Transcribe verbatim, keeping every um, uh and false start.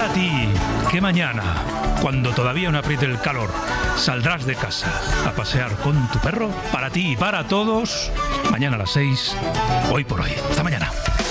para ti, que mañana, cuando todavía no apriete el calor, saldrás de casa a pasear con tu perro. Para ti y para todos, mañana a las seis, Hoy por Hoy. Hasta mañana.